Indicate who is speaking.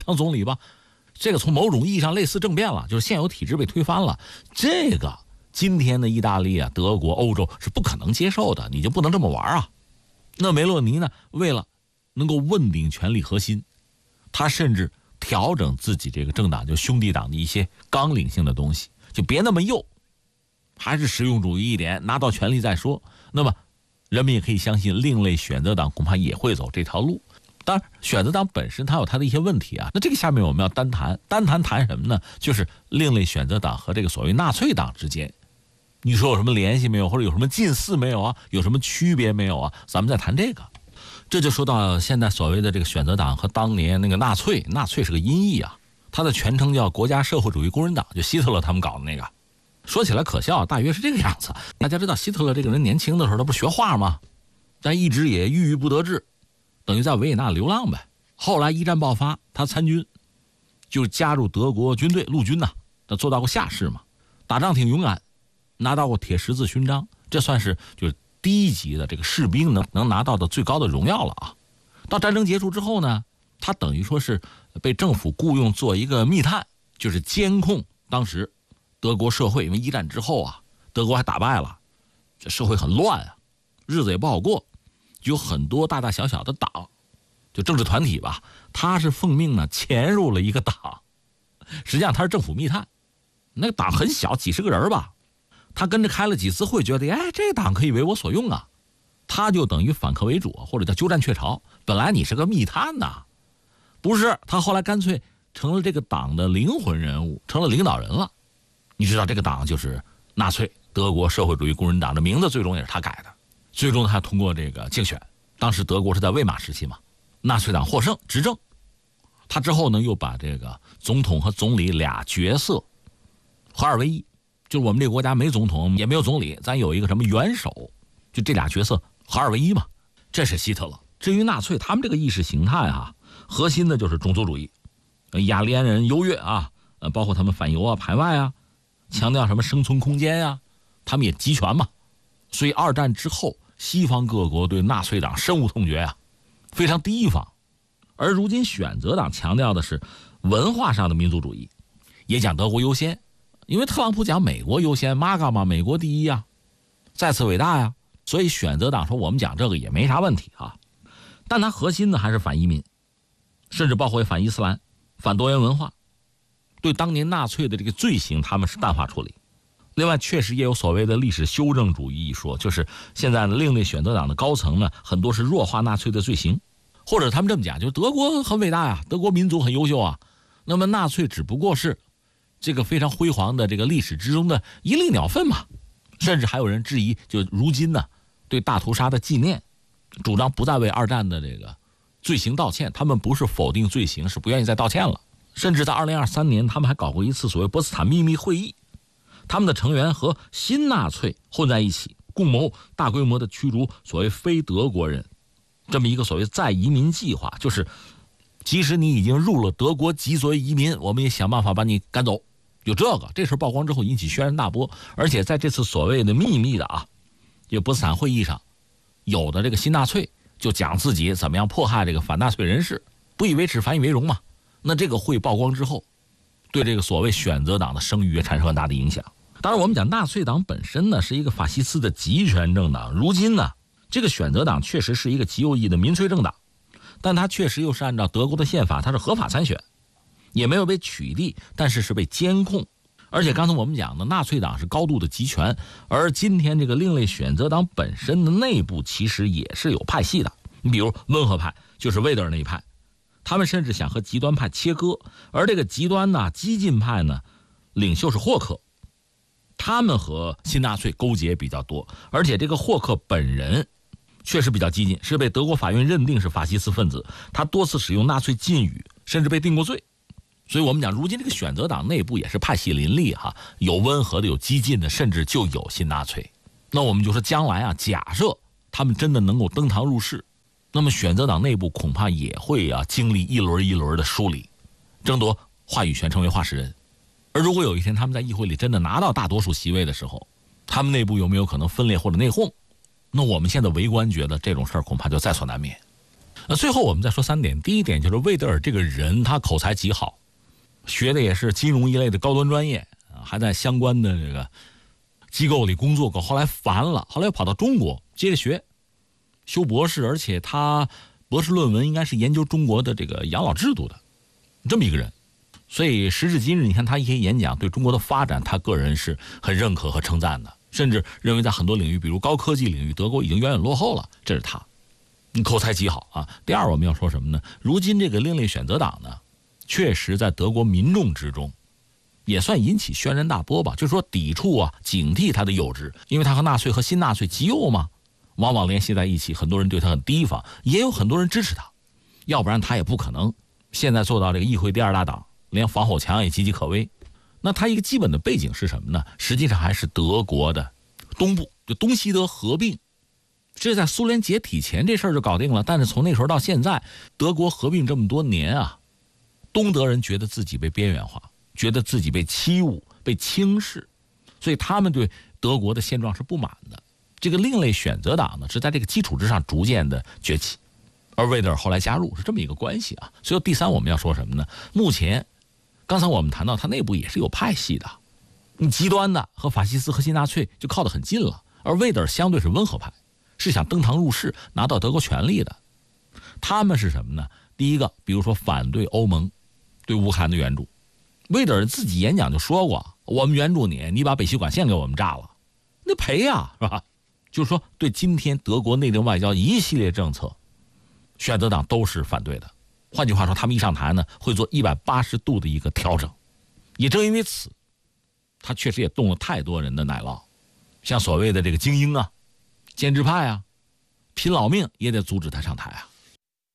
Speaker 1: 当总理吧。这个从某种意义上类似政变了，就是现有体制被推翻了。这个今天的意大利啊、德国、欧洲是不可能接受的，你就不能这么玩啊。那梅洛尼呢，为了能够问鼎权力核心，他甚至调整自己这个政党，就兄弟党的一些纲领性的东西，就别那么右，还是实用主义一点，拿到权力再说。那么人们也可以相信，另类选择党恐怕也会走这条路。当然，选择党本身它有它的一些问题啊。那这个下面我们要单谈什么呢？就是另类选择党和这个所谓纳粹党之间，你说有什么联系没有，或者有什么近似没有啊？有什么区别没有啊？咱们再谈这个。这就说到现在所谓的这个选择党和当年那个纳粹是个音译啊，它的全称叫国家社会主义工人党，就希特勒他们搞的那个。说起来可笑，大约是这个样子。大家知道希特勒这个人年轻的时候他不学画吗？但一直也郁郁不得志，等于在维也纳流浪呗。后来一战爆发，他参军，就加入德国军队陆军呐，他做到过下士嘛，打仗挺勇敢，拿到过铁十字勋章，这算是就是低级的这个士兵能拿到的最高的荣耀了啊。到战争结束之后呢，他等于说是被政府雇佣做一个密探，就是监控当时德国社会。因为一战之后啊，德国还打败了，这社会很乱啊，日子也不好过，有很多大大小小的党，就政治团体吧。他是奉命呢潜入了一个党，实际上他是政府密探，那个党很小，几十个人吧。他跟着开了几次会，觉得这个党可以为我所用啊，他就等于反客为主，或者叫鸠占鹊巢。本来你是个密探呐，不是，他后来干脆成了这个党的灵魂人物，成了领导人了。你知道这个党就是纳粹德国社会主义工人党，的名字最终也是他改的。最终他通过这个竞选，当时德国是在魏玛时期嘛，纳粹党获胜执政。他之后呢，又把这个总统和总理俩角色合二为一，就是我们这个国家没总统也没有总理，咱有一个什么元首，就这俩角色合二为一嘛。这是希特勒。至于纳粹，他们这个意识形态啊，核心的就是种族主义，雅利安人优越啊，包括他们反犹啊、排外啊，强调什么生存空间啊，他们也集权嘛。所以二战之后，西方各国对纳粹党深恶痛绝啊，非常提防。而如今选择党强调的是文化上的民族主义，也讲德国优先，因为特朗普讲美国优先，MAGA嘛，美国第一啊，再次伟大呀。所以选择党说我们讲这个也没啥问题啊，但它核心呢还是反移民，甚至包括反伊斯兰、反多元文化，对当年纳粹的这个罪行他们是淡化处理。另外确实也有所谓的历史修正主义一说，就是现在的另类选择党的高层呢，很多是弱化纳粹的罪行，或者他们这么讲，就是德国很伟大呀，德国民族很优秀啊，那么纳粹只不过是这个非常辉煌的这个历史之中的一粒鸟粪嘛。甚至还有人质疑，就如今呢对大屠杀的纪念，主张不再为二战的这个罪行道歉，他们不是否定罪行，是不愿意再道歉了。甚至在2023年他们还搞过一次所谓波茨坦秘密会议，他们的成员和新纳粹混在一起，共谋大规模的驱逐所谓非德国人，这么一个所谓再移民计划，就是即使你已经入了德国籍作为移民，我们也想办法把你赶走。有这事曝光之后引起轩然大波，而且在这次所谓的秘密的就波茨坦会议上，有的这个新纳粹就讲自己怎么样迫害这个反纳粹人士，不以为耻反以为荣嘛。那这个会曝光之后，对这个所谓选择党的声誉也产生很大的影响。当然我们讲纳粹党本身呢是一个法西斯的集权政党，如今呢这个选择党确实是一个极右翼的民粹政党，但它确实又是按照德国的宪法，它是合法参选，也没有被取缔，但是是被监控。而且刚才我们讲的纳粹党是高度的集权，而今天这个另类选择党本身的内部其实也是有派系的。你比如温和派，就是魏德尔那一派，他们甚至想和极端派切割，而这个极端呢激进派呢领袖是霍克，他们和新纳粹勾结比较多，而且这个霍克本人确实比较激进，是被德国法院认定是法西斯分子，他多次使用纳粹禁语，甚至被定过罪。所以我们讲如今这个选择党内部也是派系林立有温和的，有激进的，甚至就有新纳粹。那我们就说将来假设他们真的能够登堂入室，那么选择党内部恐怕也会经历一轮一轮的梳理，争夺话语权，成为话事人。而如果有一天他们在议会里真的拿到大多数席位的时候，他们内部有没有可能分裂或者内讧，那我们现在围观觉得这种事儿恐怕就在所难免。 最后我们再说3点。第一点就是魏德尔这个人，他口才极好，学的也是金融一类的高端专业，还在相关的这个机构里工作过，后来烦了，后来又跑到中国接着学，修博士，而且他博士论文应该是研究中国的这个养老制度的这么一个人。所以时至今日，你看他一些演讲对中国的发展，他个人是很认可和称赞的，甚至认为在很多领域，比如高科技领域，德国已经远远落后了。这是他口才极好啊。第二，我们要说什么呢？如今这个另类选择党呢，确实在德国民众之中也算引起轩然大波吧，就是说抵触啊、警惕他的幼稚，因为他和纳粹和新纳粹极右嘛，往往联系在一起，很多人对他很提防，也有很多人支持他，要不然他也不可能现在做到这个议会第2大党，连防火墙也岌岌可危。那他一个基本的背景是什么呢？实际上还是德国的东部，就东西德合并，这在苏联解体前这事儿就搞定了。但是从那时候到现在，德国合并这么多年啊，东德人觉得自己被边缘化，觉得自己被欺侮、被轻视，所以他们对德国的现状是不满的。这个另类选择党呢，是在这个基础之上逐渐的崛起，而魏德尔后来加入，是这么一个关系啊。所以第3我们要说什么呢？目前刚才我们谈到他内部也是有派系的，你极端的和法西斯和新纳粹就靠得很近了，而魏德尔相对是温和派，是想登堂入室拿到德国权力的。他们是什么呢？第一个，比如说反对欧盟对乌克兰的援助，魏德尔自己演讲就说过，我们援助你，你把北溪管线给我们炸了，那赔呀，是吧？就是说对今天德国内政外交一系列政策，选择党都是反对的。换句话说，他们一上台呢，会做180度的一个调整。也正因为此，他确实也动了太多人的奶酪，像所谓的这个精英啊、建制派啊，拼老命也得阻止他上台啊。